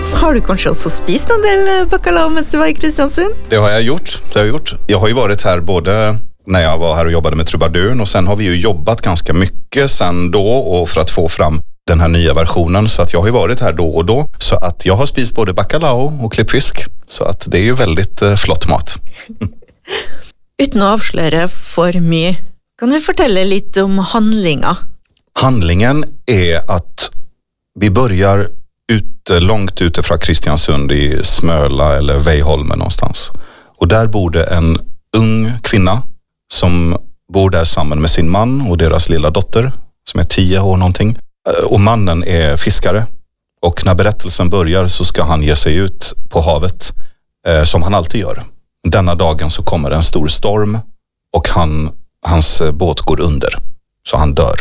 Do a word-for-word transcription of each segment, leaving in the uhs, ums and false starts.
Så har du kanske också spist en del bacalao medan du var i Kristiansund? Det har jag gjort, det har jag gjort. Jag har ju varit här både när jag var här och jobbade med Trubaduren, och sen har vi ju jobbat ganska mycket sen då och för att få fram den här nya versionen, så att jag har ju varit här då och då, så att jag har spist både bacalao och klippfisk, så att det är ju väldigt eh, flott mat. Utan att avslöja för mycket, kan du fortälla lite om handlingen? Handlingen är att vi börjar ute, långt ute från Kristiansund i Smöla eller Vejholmen någonstans. Och där bor det en ung kvinna som bor där samman med sin man och deras lilla dotter som är tio år någonting. Och mannen är fiskare. Och när berättelsen börjar så ska han ge sig ut på havet eh, som han alltid gör. Denna dagen så kommer en stor storm och han, hans båt går under. Så han dör.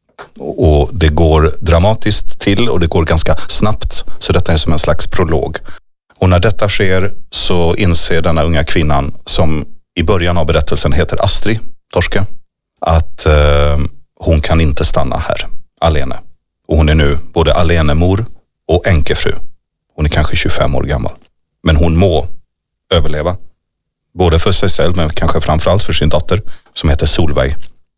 Och det går dramatiskt till och det går ganska snabbt. Så detta är som en slags prolog. Och när detta sker så inser denna unga kvinnan, som i början av berättelsen heter Astrid Torske, att eh, hon kan inte stanna här alene. Och hon är nu både alenemor och änkefru. Hon är kanske tjugofem år gammal. Men hon må överleva. Både för sig själv men kanske framförallt för sin dotter som heter Solveig.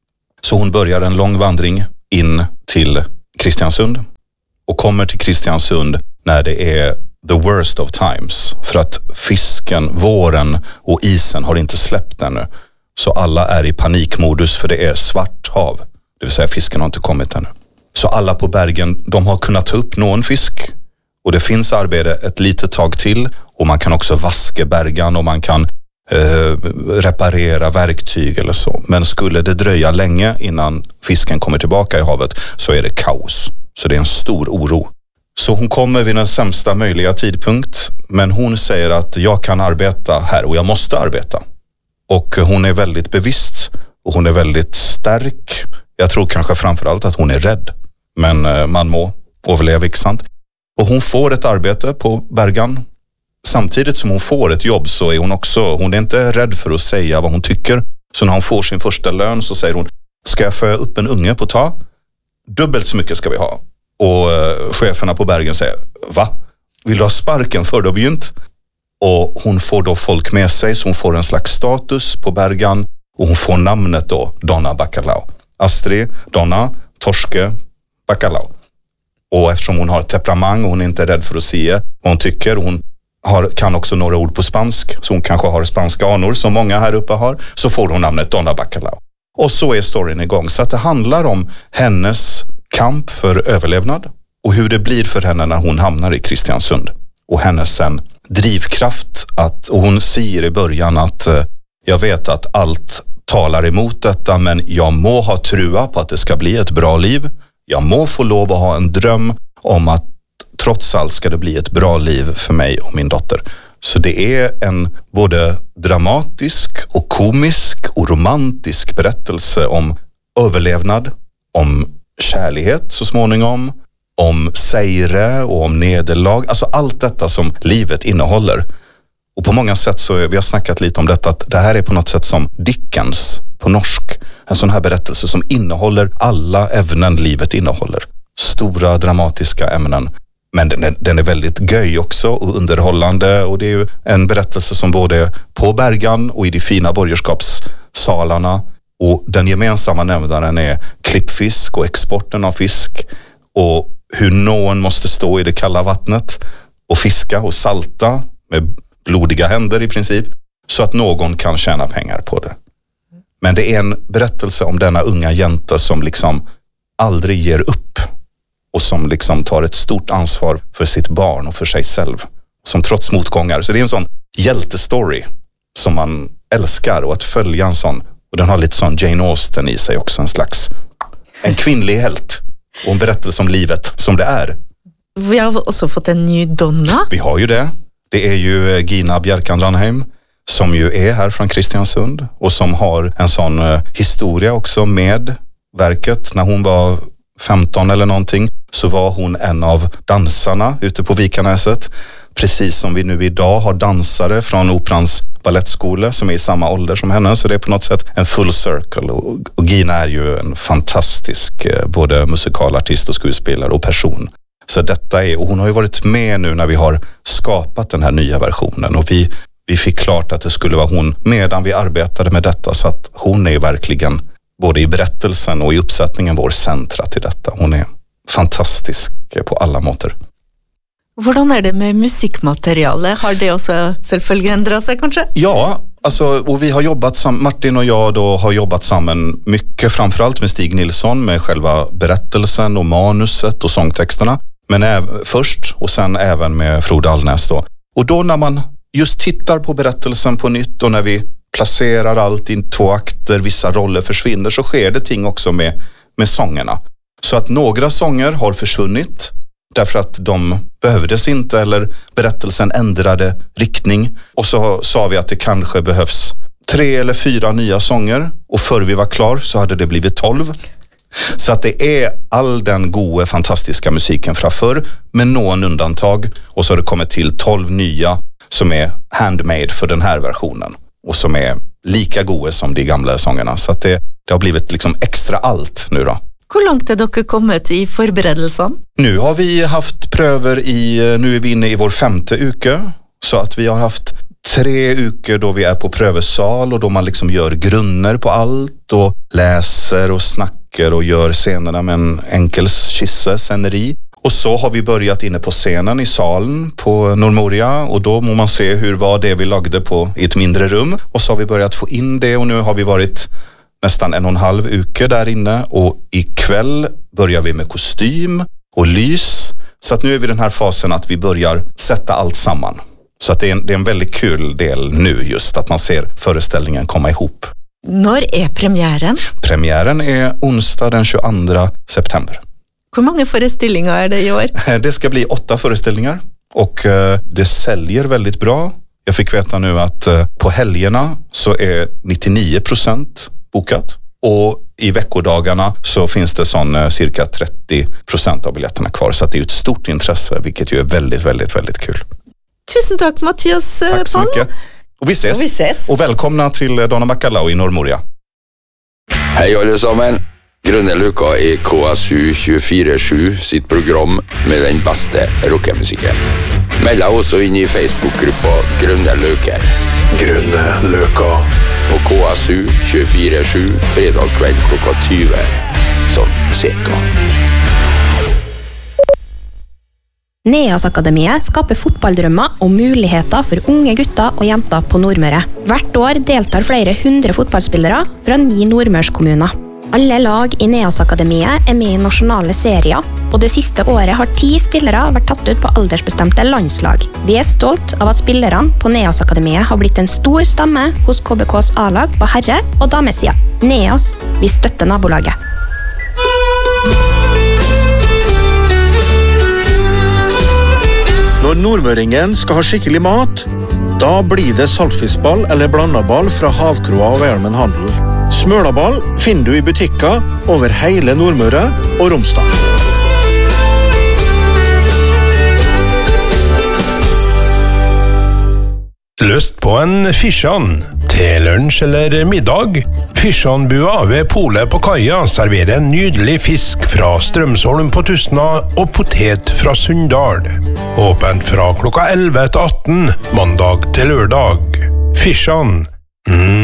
Så hon börjar en lång vandring in till Kristiansund. Och kommer till Kristiansund när det är the worst of times. För att fisken, våren och isen har inte släppt ännu. Så alla är i panikmodus för det är svart hav. Det vill säga fisken har inte kommit ännu. Så alla på bergen, de har kunnat ta upp någon fisk. Och det finns arbete ett litet tag till. Och man kan också vaska bergen och man kan eh, reparera verktyg eller så. Men skulle det dröja länge innan fisken kommer tillbaka i havet så är det kaos. Så det är en stor oro. Så hon kommer vid den sämsta möjliga tidpunkt. Men hon säger att jag kan arbeta här och jag måste arbeta. Och hon är väldigt bevisst och hon är väldigt stark. Jag tror kanske framförallt att hon är rädd. Men man må överleva, inte sant? Och hon får ett arbete på bergen. Samtidigt som hon får ett jobb så är hon också, hon är inte rädd för att säga vad hon tycker. Så när hon får sin första lön så säger hon, ska jag föda upp en unge på ta? Dubbelt så mycket ska vi ha. Och uh, cheferna på bergen säger, va? Vill du ha sparken för du har begynt? Och hon får då folk med sig så hon får en slags status på bergen. Och hon får namnet då, Donna Bacalao. Astrid, Donna, Torske, Bacalao. Och eftersom hon har ett temperament och hon är inte rädd för att se vad hon tycker. Hon har, kan också några ord på spansk. Så hon kanske har spanska anor som många här uppe har. Så får hon namnet Donna Bacalao. Och så är storyn igång. Så att det handlar om hennes kamp för överlevnad. Och hur det blir för henne när hon hamnar i Kristiansund. Och hennes sen drivkraft. Att, och hon säger i början att eh, jag vet att allt talar emot detta. Men jag må ha trua på att det ska bli ett bra liv. Jag må få lov att ha en dröm om att trots allt ska det bli ett bra liv för mig och min dotter. Så det är en både dramatisk och komisk och romantisk berättelse om överlevnad, om kärlighet så småningom, om sejre och om nederlag. Alltså allt detta som livet innehåller. Och på många sätt så är, vi har snackat lite om detta, att det här är på något sätt som Dickens på norsk. En sån här berättelse som innehåller alla ämnen livet innehåller. Stora dramatiska ämnen. Men den är, den är väldigt göj också och underhållande. Och det är ju en berättelse som både är på bergen och i de fina borgerskapssalarna. Och den gemensamma nämnaren är klippfisk och exporten av fisk. Och hur någon måste stå i det kalla vattnet och fiska och salta med blodiga händer i princip. Så att någon kan tjäna pengar på det. Men det är en berättelse om denna unga jänta som liksom aldrig ger upp. Och som liksom tar ett stort ansvar för sitt barn och för sig själv. Som trots motgångar. Så det är en sån hjältestory som man älskar. Och att följa en sån. Och den har lite sån Jane Austen i sig också. En slags, en kvinnlig helt. Och en berättelse om livet som det är. Vi har också fått en ny Donna. Vi har ju det. Det är ju Gina Bjerkan Ranheim. Som ju är här från Kristiansund. Och som har en sån uh, historia också med verket. När hon var femton eller någonting så var hon en av dansarna ute på Vikanäset. Precis som vi nu idag har dansare från Operans ballettskola som är i samma ålder som henne. Så det är på något sätt en full circle. Och, och Gina är ju en fantastisk eh, både musikalartist och skådespelare och person. Så detta är, och hon har ju varit med nu när vi har skapat den här nya versionen. Och vi, vi fick klart att det skulle vara hon medan vi arbetade med detta. Så att hon är verkligen, både i berättelsen och i uppsättningen, vår centra till detta. Hon är fantastisk på alla måter. Hvordan är det med musikmaterialet? Har det också selvfølgelig ändrat sig kanske? Ja, alltså, och vi har jobbat sam- Martin och jag då har jobbat samman mycket, framförallt med Stig Nilsson med själva berättelsen och manuset och sångtexterna. Men äv- först och sen även med Frode Alnäs då. Och då när man just tittar på berättelsen på nytt och när vi placerar allt i två akter, vissa roller försvinner, så sker det ting också med, med sångerna. Så att några sånger har försvunnit därför att de behövdes inte eller berättelsen ändrade riktning. Och så sa vi att det kanske behövs tre eller fyra nya sånger. Och för vi var klar så hade det blivit tolv. Så att det är all den goda, fantastiska musiken från förr med någon undantag. Och så har det kommit till tolv nya som är handmade för den här versionen. Och som är lika goda som de gamla sångerna. Så att det, det har blivit liksom extra allt nu då. Hur långt är dere kommit i förberedelsen? Nu har vi haft pröver i, nu är vi inne i vår femte uke. Så att vi har haft tre uker då vi är på prövesal och då man liksom gör grunner på allt och läser och snackar och gör scenerna med en enkel skisse, sceneri. Och så har vi börjat inne på scenen i salen på Norrmoria och då må man se hur var det vi lagde på i ett mindre rum. Och så har vi börjat få in det och nu har vi varit nästan en och en halv uke där inne och ikväll börjar vi med kostym och lys. Så att nu är vi i den här fasen att vi börjar sätta allt samman. Så att det är en, det är en väldigt kul del nu just att man ser föreställningen komma ihop. När är premiären? Premiären är onsdag den tjugoandra september. Hur många föreställningar är det i år? Det ska bli åtta föreställningar och det säljer väldigt bra. Jag fick veta nu att på helgerna så är nittionio procent bokat och i veckodagarna så finns det sån cirka trettio procent av biljetterna kvar. Så att det är ett stort intresse, vilket ju är väldigt, väldigt, väldigt kul. Tusen tack Mattias. Tack så mycket. Och vi ses. Och vi ses. Och välkomna till Donna Bacalao i Norrmoria. Hej allesammen. Grønne Løkka i K S U tjugofyra sju sitt program med den bästa rockemusiken. Meld deg også inn i Facebook-gruppa Grønne Løkker. Grønne Løkka. På K S U tjugofyra sju fredag kveld klokka tjue. Sånn cirka. Neas-akademiet skaper fotballdrømmer og muligheter for unge gutter og jenter på Nordmøre. Hvert år deltar flere hundre fotballspillere fra ni nordmørskommuner. Alle lag i Neas-akademiet er med i nasjonale serier, og det siste året har ti spillere vært tatt ut på aldersbestemte landslag. Vi er stolt av at spillerne på Neas-akademiet har blitt en stor stamme hos K B K's A-lag på herre- og damesida. Neas, vi støtter nabolaget. Når nordmøringen skal ha skikkelig mat, da blir det saltfiskball eller blandaball fra Havkroa og Velmen Handel. Smølaball finner du i butikker over hele Nordmøre og Romsdal. Lyst på en fisjan til lunsj eller middag? Fisjanbua ved Polet på Kaja serverer en nydelig fisk fra Strømsholm på Tustna og potet fra Sunndal. Åpent fra klokka elleve til atten, mandag til lørdag. Fisjan. Mm.